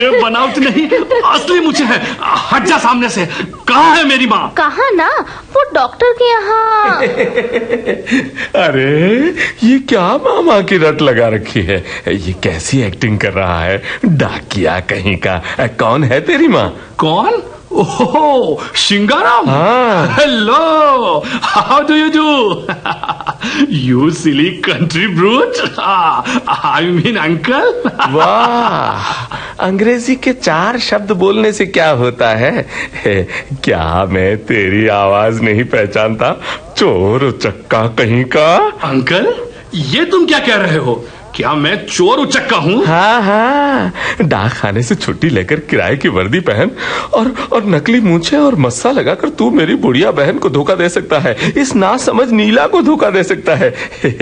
बनावट नहीं, असली मुझे है। हट जा सामने से। कहाँ है मेरी माँ? कहाँ ना, वो डॉक्टर के यहाँ। अरे ये क्या मामा की रट लगा रखी है, ये कैसी एक्टिंग कर रहा है, डाकिया कहीं का। कौन है तेरी माँ? कौन? ओहो, शिंगाराम। हाँ। Hello, how do you do? You silly country brute. I mean uncle. वाह, अंग्रेजी के 4 शब्द बोलने से क्या होता है? क्या मैं तेरी आवाज नहीं पहचानता, चोर उचक्का कहीं का? अंकल, ये तुम क्या कह रहे हो? क्या मैं चोर उचक्का हूँ? हाँ हाँ, डाक खाने से छुट्टी लेकर किराए की वर्दी पहन और नकली मूछें और मस्सा लगाकर तू मेरी बुढ़िया बहन को धोखा दे सकता है, इस नासमझ नीला को धोखा दे सकता है।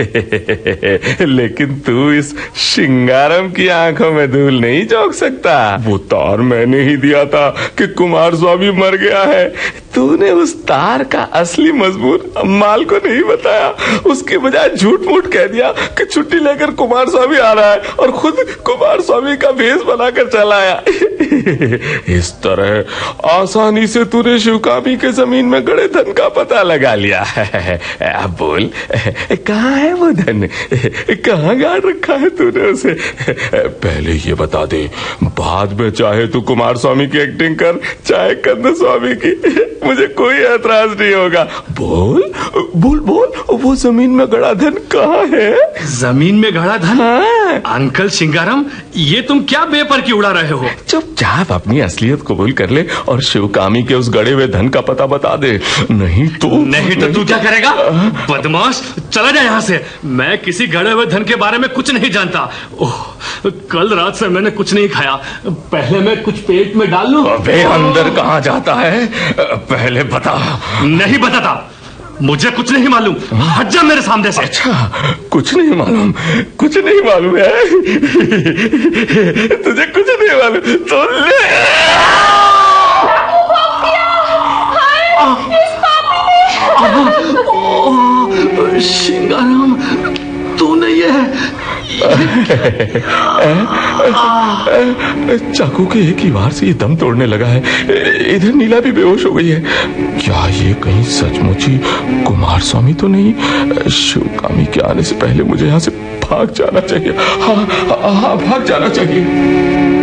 लेकिन तू इस शिंगारम की आंखों में धूल नहीं झोंक सकता। वो तार मैंने ही दिया था कि कुमार स्वामी मर गया है। तूने उस तार का असली मजबूर माल को नहीं बताया, उसके बजाय झूठ मूठ कह दिया कि छुट्टी लेकर कुमार स्वामी आ रहा है और खुद कुमार स्वामी का भेष बनाकर चला आया। इस तरह आसानी से तूने शिवकामी के जमीन में गड़े धन का पता लगा लिया है। अब बोल, कहाँ है वो धन? कहाँ गाड़ रखा है तूने उसे? पहले ये बता दे, बाद में चाहे तू कुमार स्वामी की एक्टिंग कर, चाहे कंद स्वामी की, मुझे कोई ऐतराज नहीं होगा। बोल बोल बोल, वो जमीन में गड़ा धन कहाँ है? जमीन में गड़ा धन? हाँ। अंकल शिंगाराम, ये तुम क्या बेपर की उड़ा रहे हो? चुपचाप अपनी असलियत कबूल कर ले और शिवकामी के उस गड़े हुए धन का पता बता दे, नहीं तो तू क्या करेगा? बदमाश, चला जा यहाँ से। मैं किसी गड़े हुए धन के बारे में कुछ नहीं जानता। ओह, कल रात से मैंने कुछ नहीं खाया, पहले मैं कुछ पेट में डाल लूं। अबे अंदर कहाँ जाता है, पहले बता। नहीं बताता, मुझे कुछ नहीं मालूम। हट जा मेरे सामने से। अच्छा, कुछ नहीं मालूम? कुछ नहीं मालूम है? तुझे कुछ नहीं मालूम तो ले। शिंगाराम, तूने ये चाकू के एक ही वार से ये दम तोड़ने लगा है। इधर नीला भी बेहोश हो गई है। क्या ये कहीं सचमुच ही कुमार स्वामी तो नहीं? शिवकामी के आने से पहले मुझे यहाँ से भाग जाना चाहिए। हाँ, भाग जाना चाहिए।